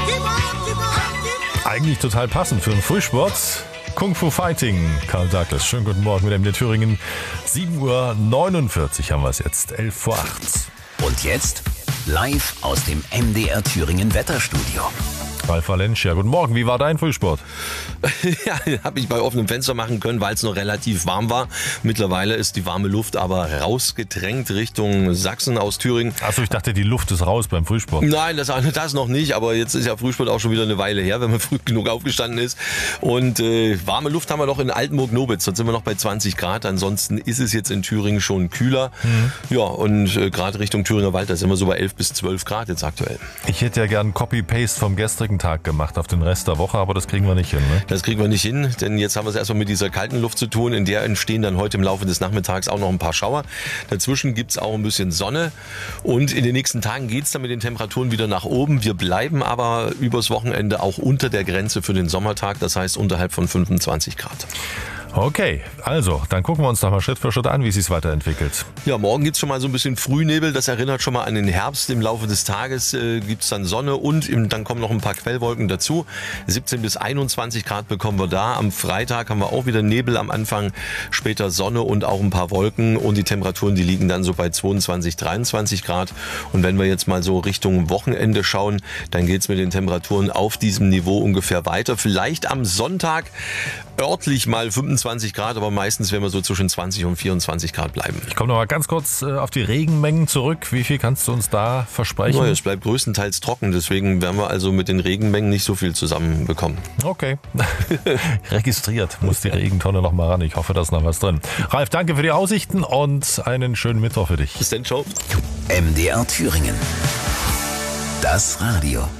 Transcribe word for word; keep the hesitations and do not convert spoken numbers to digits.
Eigentlich total passend für den Frühsport. Kung Fu Fighting, Karl Douglas. Schönen guten Morgen mit M D R Thüringen. sieben Uhr neunundvierzig haben wir es jetzt, elf vor acht. Und jetzt live aus dem M D R Thüringen Wetterstudio. Ralf Valencia, guten Morgen. Wie war dein Frühsport? Ja, habe ich bei offenem Fenster machen können, weil es noch relativ warm war. Mittlerweile ist die warme Luft aber rausgedrängt Richtung Sachsen aus Thüringen. Achso, ich dachte, die Luft ist raus beim Frühsport. Nein, das, das noch nicht, aber jetzt ist ja Frühsport auch schon wieder eine Weile her, wenn man früh genug aufgestanden ist. Und äh, warme Luft haben wir noch in Altenburg-Nobitz, dort sind wir noch bei zwanzig Grad. Ansonsten ist es jetzt in Thüringen schon kühler. Mhm. Ja, und äh, gerade Richtung Thüringer Wald, da sind wir so bei elf bis zwölf Grad jetzt aktuell. Ich hätte ja gern Copy-Paste vom gestrigen Tag gemacht auf den Rest der Woche, aber das kriegen wir nicht hin, ne? Das kriegen wir nicht hin, denn jetzt haben wir es erstmal mit dieser kalten Luft zu tun. In der entstehen dann heute im Laufe des Nachmittags auch noch ein paar Schauer. Dazwischen gibt es auch ein bisschen Sonne und in den nächsten Tagen geht es dann mit den Temperaturen wieder nach oben. Wir bleiben aber übers Wochenende auch unter der Grenze für den Sommertag, das heißt unterhalb von fünfundzwanzig Grad. Okay, also, dann gucken wir uns doch mal Schritt für Schritt an, wie es sich weiterentwickelt. Ja, morgen gibt's schon mal so ein bisschen Frühnebel, das erinnert schon mal an den Herbst. Im Laufe des Tages äh, gibt's dann Sonne und im, dann kommen noch ein paar Quellwolken dazu. siebzehn bis einundzwanzig Grad bekommen wir da. Am Freitag haben wir auch wieder Nebel am Anfang, später Sonne und auch ein paar Wolken und die Temperaturen, die liegen dann so bei zweiundzwanzig, dreiundzwanzig Grad. Und wenn wir jetzt mal so Richtung Wochenende schauen, dann geht's mit den Temperaturen auf diesem Niveau ungefähr weiter. Vielleicht am Sonntag örtlich mal fünfundzwanzig Grad, aber meistens werden wir so zwischen zwanzig und vierundzwanzig Grad bleiben. Ich komme noch mal ganz kurz äh, auf die Regenmengen zurück. Wie viel kannst du uns da versprechen? Ja, es bleibt größtenteils trocken, deswegen werden wir also mit den Regenmengen nicht so viel zusammenbekommen. Okay. Registriert, muss die Regentonne noch mal ran. Ich hoffe, da ist noch was drin. Ralf, danke für die Aussichten und einen schönen Mittwoch für dich. Bis dann, ciao. M D R Thüringen. Das Radio.